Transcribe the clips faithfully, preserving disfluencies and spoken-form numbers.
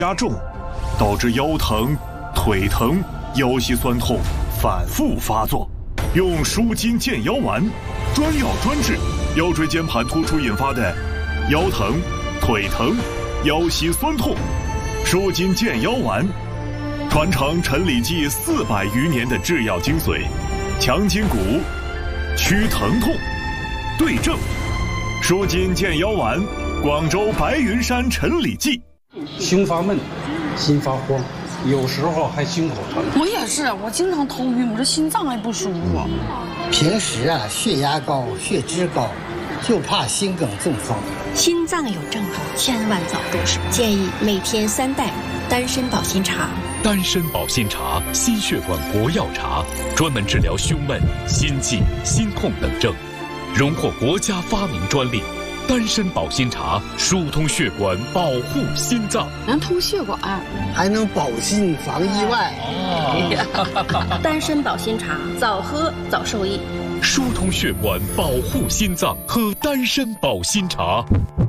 加重，导致腰疼、腿疼、腰膝酸痛反复发作。用舒筋健腰丸，专药专治腰椎间盘突出引发的腰疼、腿疼、腰膝酸痛。舒筋健腰丸，传承陈李济四百余年的制药精髓，强筋骨，祛疼痛，对症。舒筋健腰丸，广州白云山陈李济。 胸发闷，心发慌，有时候还心口疼。 我也是，我经常头晕，我这心脏也不舒服。 平时啊，血压高，血脂高，就怕心梗中风。 心脏有症状，千万早重视。建议每天三袋丹参保心茶。 丹参保心茶，心血管国药茶，专门治疗胸闷、心悸、心痛等症，荣获国家发明专利。丹参保心茶疏通血管，保护心脏， 能通血管， 还能保心防意外。 哦、丹参保心茶，早喝早受益。 疏通血管，保护心脏，喝丹参保心茶。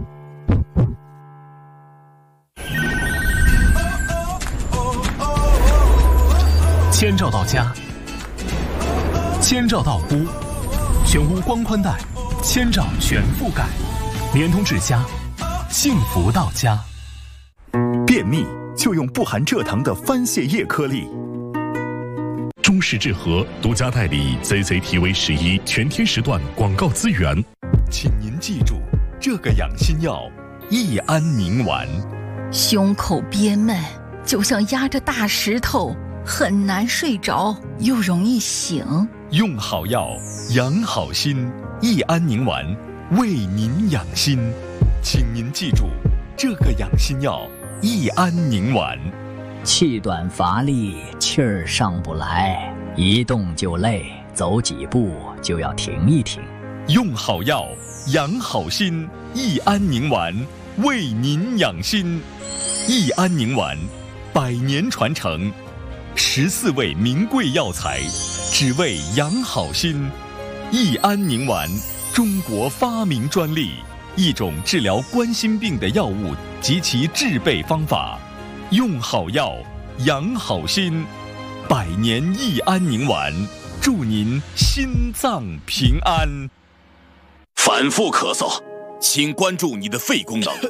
千兆到家，千兆到屋，全屋光宽带，千兆全覆盖。联通智家，幸福到家。 便秘就用不含蔗糖的番泻叶颗粒。 中式治和独家代理 Z Z T V 十一全天时段广告资源。 请您记住这个养心药：益安宁丸。 胸口憋闷，就像压着大石头，很难睡着，又容易醒。 用好药，养好心。益安宁丸。为您养心，请您记住这个养心药：益安宁丸。 气短乏力，气儿上不来，一动就累，走几步就要停一停。 用好药，养好心。益安宁丸，为您养心。益安宁丸，百年传承，十四味名贵药材，只为养好心。益安宁丸。中国发明专利，一种治疗冠心病的药物及其制备方法。用好药，养好心。百年益安宁丸，祝您心脏平安。 反复咳嗽，请关注你的肺功能。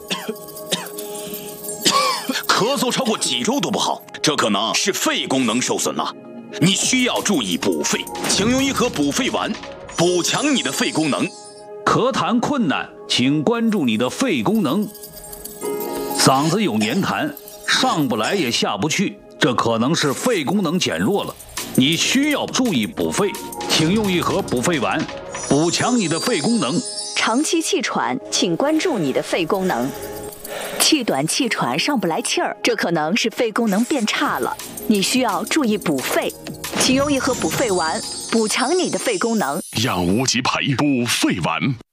咳嗽超过几周都不好，这可能是肺功能受损了。你需要注意补肺，请用一盒补肺丸。补强你的肺功能。 咳痰困难，请关注你的肺功能。嗓子有黏痰，上不来也下不去，这可能是肺功能减弱了。你需要注意补肺，请用一盒补肺丸，补强你的肺功能。 长期气喘，请关注你的肺功能。气短气喘上不来气儿，这可能是肺功能变差了，你需要注意补肺，请用一盒补肺丸，补强你的肺功能。 养无极培补肺丸。